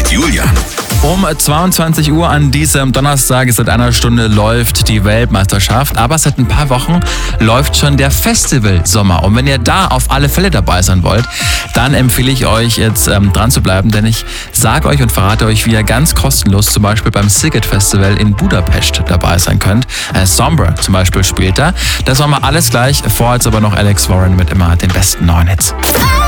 Julian. Um 22 Uhr an diesem Donnerstag, seit einer Stunde, läuft die Weltmeisterschaft. Aber seit ein paar Wochen läuft schon der Festival-Sommer. Und wenn ihr da auf alle Fälle dabei sein wollt, dann empfehle ich euch jetzt dran zu bleiben. Denn ich sage euch und verrate euch, wie ihr ganz kostenlos zum Beispiel beim Sziget Festival in Budapest dabei sein könnt. Sombra zum Beispiel spielt da. Das machen wir alles gleich. Vorher jetzt aber noch Alex Warren mit immer den besten neuen Hits.